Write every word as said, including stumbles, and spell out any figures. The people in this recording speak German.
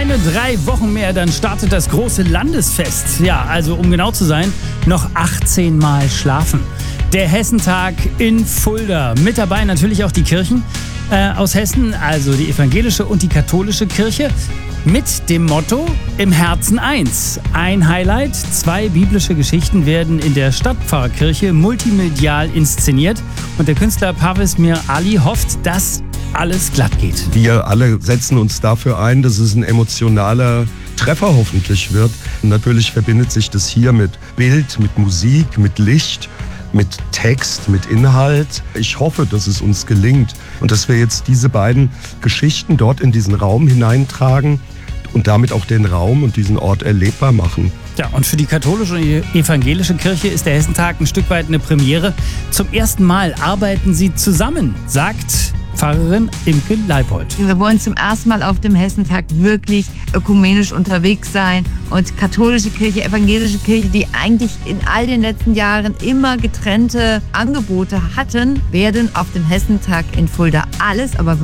Keine drei Wochen mehr, dann startet das große Landesfest. Ja, also um genau zu sein, noch achtzehn Mal schlafen. Der Hessentag in Fulda. Mit dabei natürlich auch die Kirchen äh, aus Hessen, also die evangelische und die katholische Kirche. Mit dem Motto Im Herzen eins. Ein Highlight, zwei biblische Geschichten werden in der Stadtpfarrkirche multimedial inszeniert. Und der Künstler Parvis Mir Ali hofft, dass alles glatt geht. Wir alle setzen uns dafür ein, dass es ein emotionaler Treffer hoffentlich wird. Und natürlich verbindet sich das hier mit Bild, mit Musik, mit Licht, mit Text, mit Inhalt. Ich hoffe, dass es uns gelingt und dass wir jetzt diese beiden Geschichten dort in diesen Raum hineintragen und damit auch den Raum und diesen Ort erlebbar machen. Ja, und für die katholische und die evangelische Kirche ist der Hessentag ein Stück weit eine Premiere. Zum ersten Mal arbeiten sie zusammen, sagt Pfarrerin Imke Leipold. Wir wollen zum ersten Mal auf dem Hessentag wirklich ökumenisch unterwegs sein und katholische Kirche, evangelische Kirche, die eigentlich in all den letzten Jahren immer getrennte Angebote hatten, werden auf dem Hessentag in Fulda alles, aber